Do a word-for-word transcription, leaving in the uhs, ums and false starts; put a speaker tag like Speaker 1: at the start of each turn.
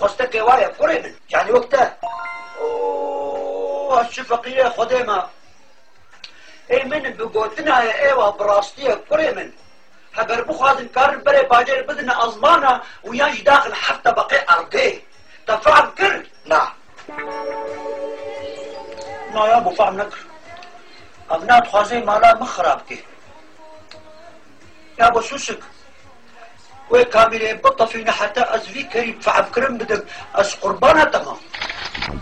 Speaker 1: خستك وايا كوري من يعني وقتها اوه هالشفقية خديمة اي من بقوتنا يا ايوه براستية كوري من هقر بخوازن كارن بري باجر بدنا ازمانة ويانج داخل حتى بقي ارضي تفعل كر لا ما يا ابو فهم نكر ابنات خوازي مالا مخرابتي يا ابو سوسك وي كاملين بطة فينا حتى ازفي كريم فعب كرم بدك از قربانة تمام